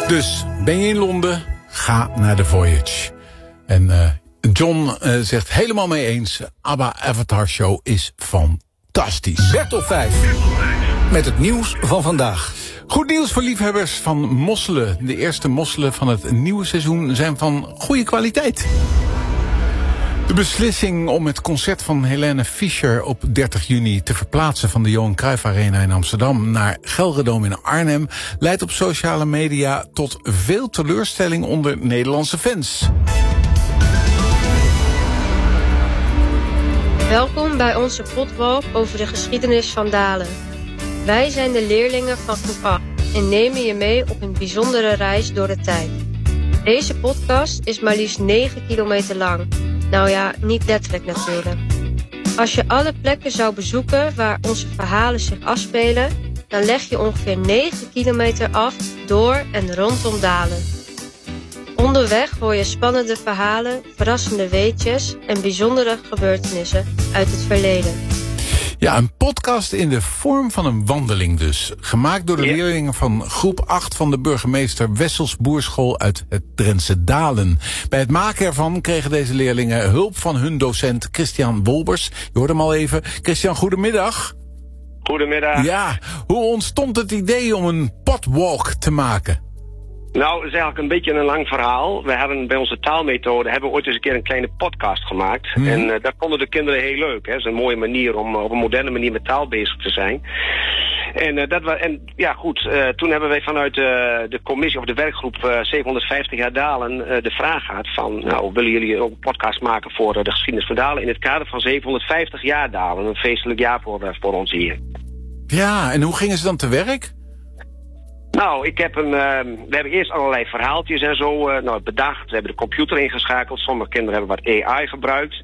Dus ben je in Londen, ga naar de Voyage. En John zegt helemaal mee eens, ABBA Avatar Show is fantastisch. Bert op 5. Met het nieuws van vandaag. Goed nieuws voor liefhebbers van mosselen. De eerste mosselen van het nieuwe seizoen zijn van goede kwaliteit. De beslissing om het concert van Helene Fischer op 30 juni te verplaatsen van de Johan Cruijff Arena in Amsterdam naar Gelredome in Arnhem leidt op sociale media tot veel teleurstelling onder Nederlandse fans. Welkom bij onze potwalk over de geschiedenis van Dalen. Wij zijn de leerlingen van groep 8 en nemen je mee op een bijzondere reis door de tijd. Deze podcast is maar liefst 9 kilometer lang. Nou ja, niet letterlijk natuurlijk. Als je alle plekken zou bezoeken waar onze verhalen zich afspelen, dan leg je ongeveer 9 kilometer af door en rondom Dalen. Onderweg hoor je spannende verhalen, verrassende weetjes en bijzondere gebeurtenissen uit het verleden. Ja, een podcast in de vorm van een wandeling dus. Gemaakt door de leerlingen van groep 8 van de burgemeester Wessels Boerschool uit het Drentse Dalen. Bij het maken ervan kregen deze leerlingen hulp van hun docent Christian Wolbers. Je hoorde hem al even. Christian, goedemiddag. Goedemiddag. Ja, hoe ontstond het idee om een potwalk te maken? Nou, het is eigenlijk een beetje een lang verhaal. We hebben bij onze taalmethode ooit eens een keer een kleine podcast gemaakt. En dat vonden de kinderen heel leuk. Hè. Het is een mooie manier om op een moderne manier met taal bezig te zijn. Toen hebben wij vanuit de commissie of de werkgroep 750 jaar Dalen de vraag gehad van, nou, willen jullie ook een podcast maken voor de geschiedenis van Dalen in het kader van 750 jaar Dalen, een feestelijk jaar voor ons hier. Ja, en hoe gingen ze dan te werk? Nou, we hebben eerst allerlei verhaaltjes en zo bedacht. We hebben de computer ingeschakeld. Sommige kinderen hebben wat AI gebruikt.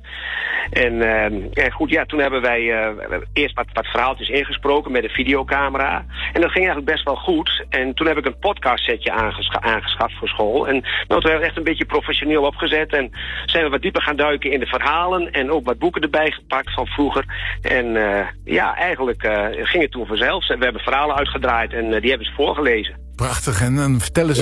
Toen hebben wij eerst wat verhaaltjes ingesproken met een videocamera. En dat ging eigenlijk best wel goed. En toen heb ik een podcastsetje aangeschaft voor school. En toen hebben we echt een beetje professioneel opgezet. En zijn we wat dieper gaan duiken in de verhalen. En ook wat boeken erbij gepakt van vroeger. En eigenlijk ging het toen vanzelf. We hebben verhalen uitgedraaid en die hebben ze voorgelezen. Prachtig, en dan vertellen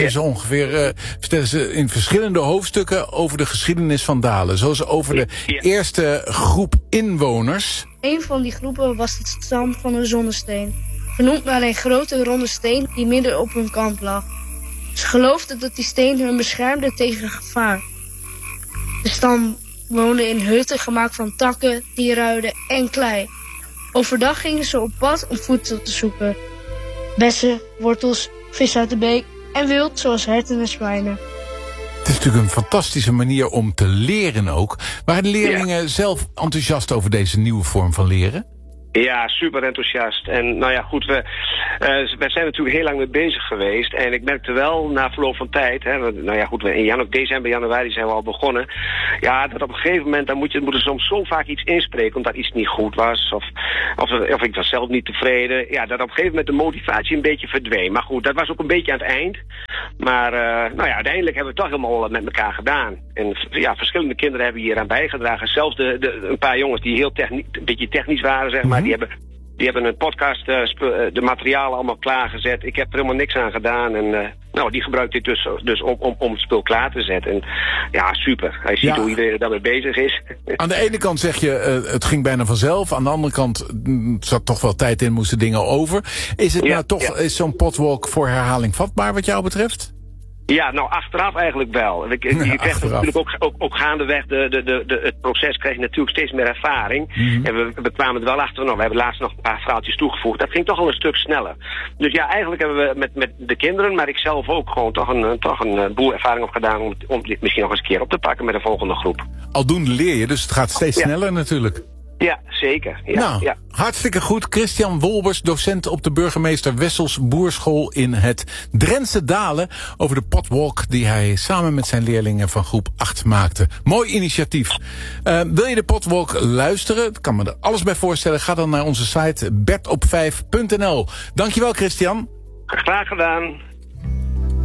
ze in verschillende hoofdstukken over de geschiedenis van Dalen. Zoals over de eerste groep inwoners. Een van die groepen was de stam van een zonnesteen. Genoemd naar een grote ronde steen die midden op hun kamp lag. Ze geloofden dat die steen hun beschermde tegen gevaar. De stam woonde in hutten gemaakt van takken, dierhuiden en klei. Overdag gingen ze op pad om voedsel te zoeken. Bessen, wortels, vis uit de beek en wild zoals herten en zwijnen. Het is natuurlijk een fantastische manier om te leren ook. Waren de leerlingen zelf enthousiast over deze nieuwe vorm van leren? Ja, super enthousiast. En nou ja, goed, we zijn natuurlijk heel lang mee bezig geweest. En ik merkte wel na verloop van tijd, in december, januari zijn we al begonnen. Ja, dat op een gegeven moment, dan moet er soms zo vaak iets inspreken omdat iets niet goed was. Of ik was zelf niet tevreden. Ja, dat op een gegeven moment de motivatie een beetje verdween. Maar goed, dat was ook een beetje aan het eind. Maar uiteindelijk hebben we het toch helemaal met elkaar gedaan. En ja, verschillende kinderen hebben hier aan bijgedragen. Zelfs een paar jongens die een beetje technisch waren, zeg maar. Die hebben een podcast, de materialen allemaal klaargezet. Ik heb er helemaal niks aan gedaan. En die gebruikt dit dus om het spul klaar te zetten. En ja, super. Hij ziet hoe iedereen daarmee bezig is. Aan de ene kant zeg je, het ging bijna vanzelf. Aan de andere kant zat toch wel tijd in, moesten dingen over. Is het is zo'n potwalk voor herhaling vatbaar wat jou betreft? Ja, nou achteraf eigenlijk wel. Je krijgt natuurlijk ook gaandeweg het proces krijg je natuurlijk steeds meer ervaring. En we kwamen er wel achter, we hebben laatst nog een paar verhaaltjes toegevoegd. Dat ging toch al een stuk sneller. Dus ja, eigenlijk hebben we met de kinderen, maar ik zelf ook gewoon toch een boel ervaring opgedaan om dit misschien nog eens een keer op te pakken met de volgende groep. Aldoende leer je, dus het gaat steeds sneller natuurlijk. Ja, zeker. Hartstikke goed. Christian Wolbers, docent op de burgemeester Wessels Boerschool in het Drentse Dalen, over de potwalk die hij samen met zijn leerlingen van groep 8 maakte. Mooi initiatief. Wil je de potwalk luisteren? Ik kan me er alles bij voorstellen. Ga dan naar onze site bertop5.nl. Dankjewel, Christian. Graag gedaan.